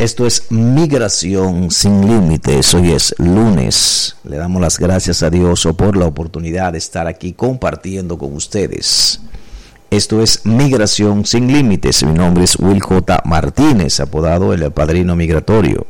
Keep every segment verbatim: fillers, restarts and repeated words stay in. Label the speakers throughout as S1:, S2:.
S1: Esto es Migración Sin Límites. Hoy es lunes. Le damos las gracias a Dios por la oportunidad de estar aquí compartiendo con ustedes. Esto es Migración Sin Límites. Mi nombre es Will J. Martínez, apodado el Padrino Migratorio.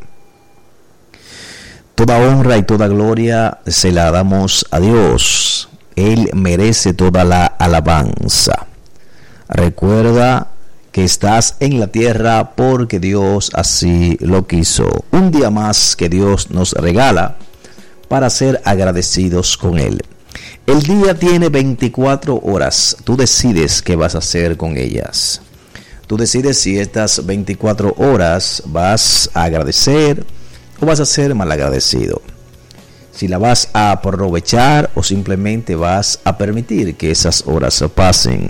S1: Toda honra y toda gloria se la damos a Dios. Él merece toda la alabanza. Recuerda que estás en la tierra porque Dios así lo quiso. Un día más que Dios nos regala para ser agradecidos con Él. El día tiene veinticuatro horas. Tú decides qué vas a hacer con ellas. Tú decides si estas veinticuatro horas vas a agradecer o vas a ser malagradecido. Si la vas a aprovechar o simplemente vas a permitir que esas horas pasen.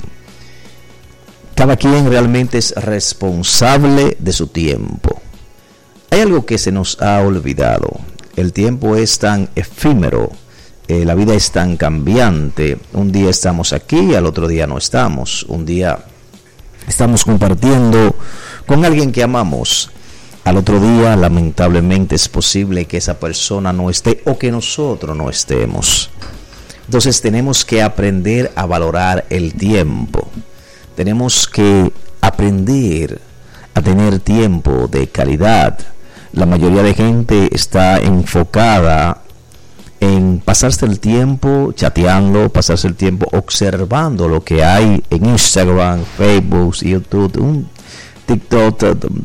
S1: Cada quien realmente es responsable de su tiempo. Hay algo que se nos ha olvidado. El tiempo es tan efímero, eh, la vida es tan cambiante. Un día estamos aquí, al otro día no estamos. Un día estamos compartiendo con alguien que amamos. Al otro día, lamentablemente, es posible que esa persona no esté o que nosotros no estemos. Entonces tenemos que aprender a valorar el tiempo. Tenemos que aprender a tener tiempo de calidad. La mayoría de gente está enfocada en pasarse el tiempo chateando, pasarse el tiempo observando lo que hay en Instagram, Facebook, YouTube, un TikTok,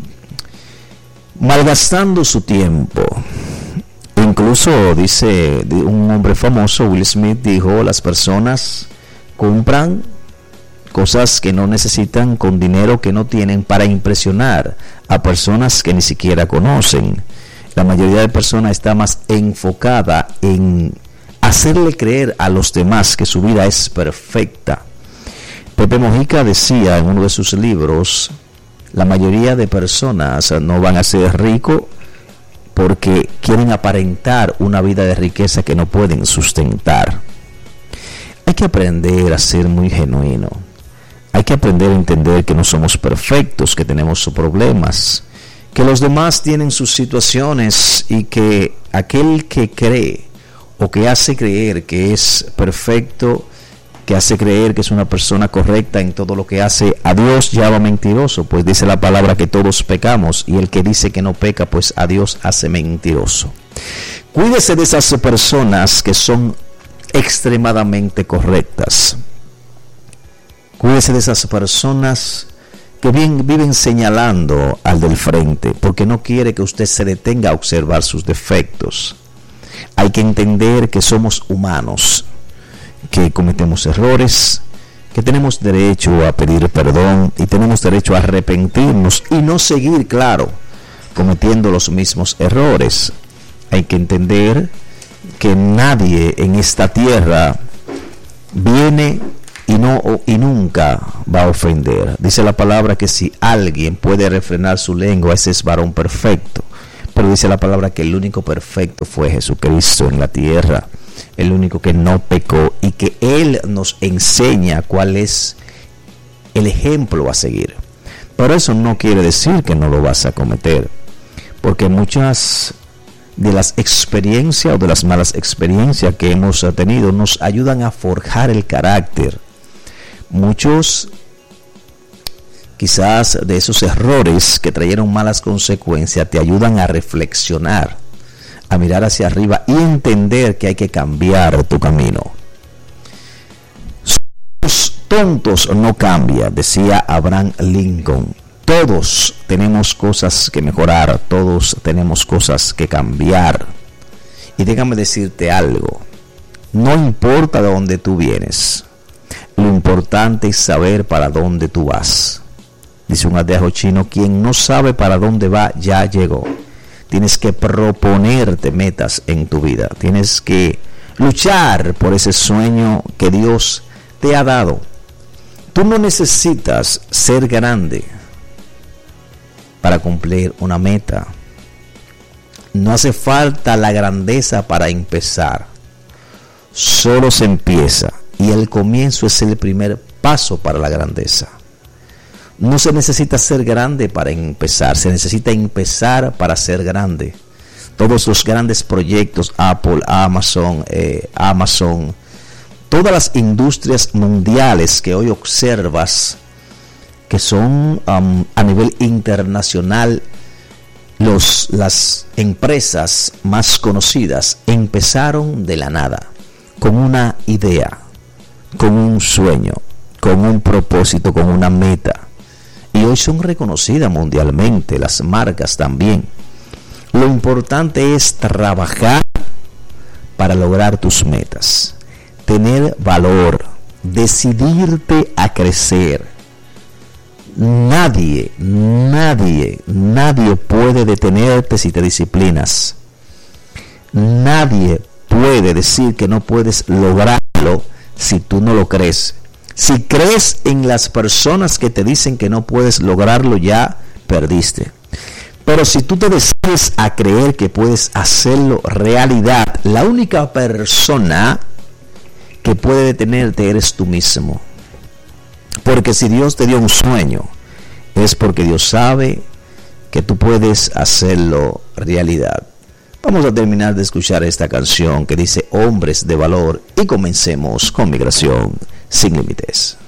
S1: malgastando su tiempo. Incluso dice un hombre famoso, Will Smith, dijo: las personas compran cosas que no necesitan con dinero que no tienen para impresionar a personas que ni siquiera conocen. La mayoría de personas está más enfocada en hacerle creer a los demás que su vida es perfecta. Pepe Mojica decía en uno de sus libros: la mayoría de personas no van a ser ricos porque quieren aparentar una vida de riqueza que no pueden sustentar. Hay que aprender a ser muy genuino. Hay que aprender a entender que no somos perfectos, que tenemos problemas, que los demás tienen sus situaciones y que aquel que cree o que hace creer que es perfecto, que hace creer que es una persona correcta en todo lo que hace, a Dios llama mentiroso, pues dice la palabra que todos pecamos, y el que dice que no peca, pues a Dios hace mentiroso. Cuídese de esas personas que son extremadamente correctas. Cuídese de esas personas que bien, viven señalando al del frente, porque no quiere que usted se detenga a observar sus defectos. Hay que entender que somos humanos, que cometemos errores, que tenemos derecho a pedir perdón y tenemos derecho a arrepentirnos y no seguir, claro, cometiendo los mismos errores. Hay que entender que nadie en esta tierra viene y no y nunca va a ofender. Dice la palabra que si alguien puede refrenar su lengua, ese es varón perfecto. Pero dice la palabra que el único perfecto fue Jesucristo en la tierra, el único que no pecó, y que Él nos enseña cuál es el ejemplo a seguir. Pero eso no quiere decir que no lo vas a cometer, porque muchas de las experiencias o de las malas experiencias que hemos tenido nos ayudan a forjar el carácter. Muchos quizás de esos errores que trajeron malas consecuencias te ayudan a reflexionar, a mirar hacia arriba y entender que hay que cambiar tu camino. Los tontos no cambian, decía Abraham Lincoln. Todos tenemos cosas que mejorar, todos tenemos cosas que cambiar. Y déjame decirte algo, no importa de dónde tú vienes, lo importante es saber para dónde tú vas. Dice un adagio chino: quien no sabe para dónde va, ya llegó. Tienes que proponerte metas en tu vida. Tienes que luchar por ese sueño que Dios te ha dado. Tú no necesitas ser grande para cumplir una meta. No hace falta la grandeza para empezar. Solo se empieza y el comienzo es el primer paso para la grandeza. No se necesita ser grande para empezar, se necesita empezar para ser grande. Todos los grandes proyectos, Apple, Amazon, eh, Amazon, todas las industrias mundiales que hoy observas, que son um, a nivel internacional, los, las empresas más conocidas, empezaron de la nada, con una idea, con un sueño, con un propósito, con una meta. Y hoy son reconocidas mundialmente, las marcas también. Lo importante es trabajar para lograr tus metas, tener valor, decidirte a crecer. Nadie, nadie, nadie puede detenerte si te disciplinas. Nadie puede decir que no puedes lograrlo si tú no lo crees. Si crees en las personas que te dicen que no puedes lograrlo, ya perdiste. Pero si tú te decides a creer que puedes hacerlo realidad, la única persona que puede detenerte eres tú mismo. Porque si Dios te dio un sueño, es porque Dios sabe que tú puedes hacerlo realidad. Vamos a terminar de escuchar esta canción que dice Hombres de Valor y comencemos con Migración Sin Límites.